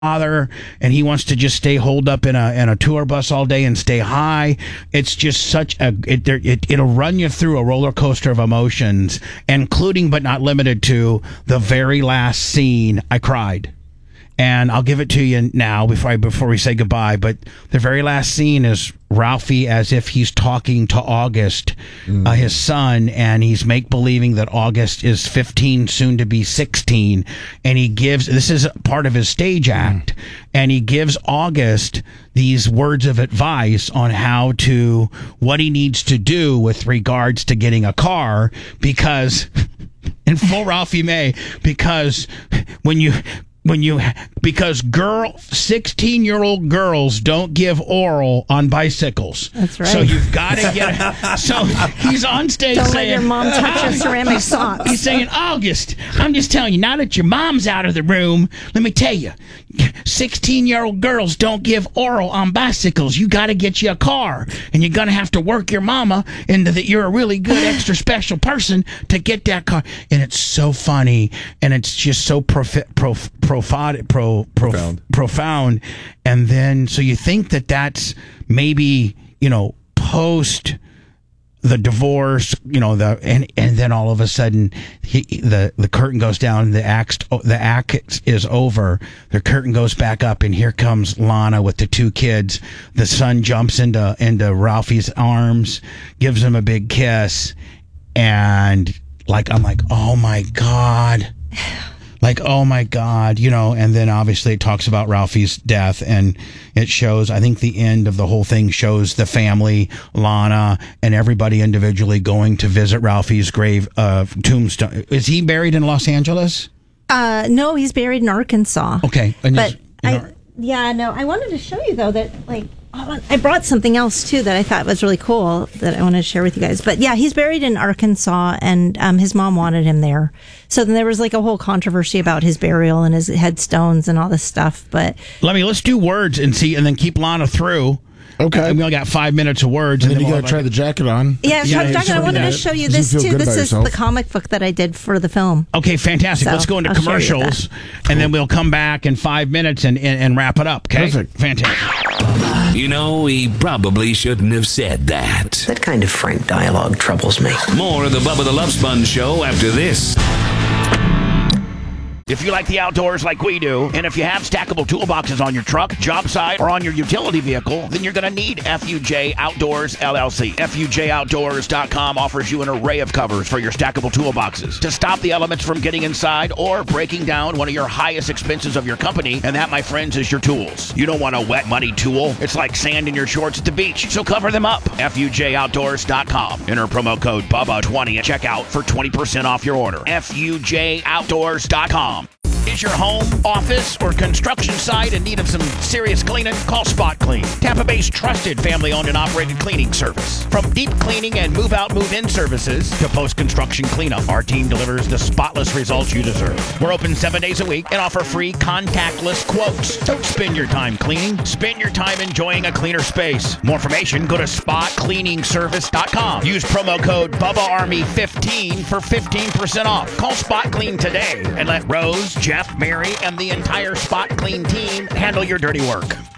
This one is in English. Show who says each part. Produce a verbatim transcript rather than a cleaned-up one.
Speaker 1: father, and he wants to just stay holed up in a in a tour bus all day and stay high. It's just such a it, it it'll run you through a roller coaster of emotions, including but not limited to the very last scene. I cried. And I'll give it to you now before I, before we say goodbye. But the very last scene is Ralphie as if he's talking to August, mm. uh, his son, and he's make believing that August is fifteen, soon to be sixteen. And he gives, this is part of his stage act, mm. and he gives August these words of advice on how to, what he needs to do with regards to getting a car, because, in full Ralphie May, because when you... When you, because girl, sixteen-year-old girls don't give oral on bicycles.
Speaker 2: That's right.
Speaker 1: So you've got to get it. So he's on stage
Speaker 2: don't
Speaker 1: saying,
Speaker 2: let your mom touch your ceramic socks.
Speaker 1: He's saying, August, I'm just telling you, now that your mom's out of the room, let me tell you, sixteen-year-old girls don't give oral on bicycles. You got to get you a car, and you're going to have to work your mama into that you're a really good extra special person to get that car. And it's so funny, and it's just so profi- prof- profound, pro, pro, profound. profound. And then, so you think that that's maybe, you know, post the divorce, you know, the and and then all of a sudden he, the the curtain goes down, the act the act is over, the curtain goes back up, and here comes Lana with the two kids. The son jumps into into Ralphie's arms, gives him a big kiss, and like I'm like, oh my God. Like, oh my God, you know, and then obviously it talks about Ralphie's death, and it shows, I think the end of the whole thing shows the family, Lana, and everybody individually going to visit Ralphie's grave, uh, tombstone. Is he buried in Los Angeles?
Speaker 2: Uh, no, he's buried in Arkansas.
Speaker 1: Okay. And
Speaker 2: but I, Ar- yeah, no, I wanted to show you though that, like, I brought something else too that I thought was really cool that I wanted to share with you guys. But yeah, he's buried in Arkansas, and um, his mom wanted him there. So then there was like a whole controversy about his burial and his headstones and all this stuff. But
Speaker 1: let me let's do words and see, and then keep Lana through. Okay, and we only got five minutes of words,
Speaker 3: and,
Speaker 1: and
Speaker 3: then,
Speaker 1: then
Speaker 3: you got to try the jacket on.
Speaker 2: Yeah,
Speaker 1: yeah,
Speaker 2: yeah jacket. I wanted to show you this too. This is yourself. The comic book that I did for the film.
Speaker 1: Okay, fantastic.
Speaker 2: So,
Speaker 1: let's go into
Speaker 2: I'll
Speaker 1: commercials, and then we'll come back in five minutes and, and, and wrap it up. Okay,
Speaker 3: perfect,
Speaker 1: fantastic.
Speaker 4: You know, he probably shouldn't have said that.
Speaker 5: That kind of frank dialogue troubles me.
Speaker 4: More of the Bubba the Love Sponge Show after this.
Speaker 1: If you like the outdoors like we do, and if you have stackable toolboxes on your truck, job site, or on your utility vehicle, then you're going to need F U J Outdoors, L L C. F U J Outdoors dot com offers you an array of covers for your stackable toolboxes to stop the elements from getting inside or breaking down one of your highest expenses of your company, and that, my friends, is your tools. You don't want a wet, muddy tool. It's like sand in your shorts at the beach, so cover them up. F U J Outdoors dot com. Enter promo code Bubba twenty at checkout for twenty percent off your order. F U J Outdoors dot com. Is your home, office, or construction site in need of some serious cleaning? Call Spot Clean, Tampa Bay's trusted family-owned and operated cleaning service. From deep cleaning and move-out, move-in services to post-construction cleanup, our team delivers the spotless results you deserve. We're open seven days a week and offer free contactless quotes. Don't spend your time cleaning. Spend your time enjoying a cleaner space. More information, go to spot cleaning service dot com. Use promo code Bubba Army fifteen for fifteen percent off. Call Spot Clean today and let Rose, Jeff, Mary, and the entire Spot Clean team handle your dirty work.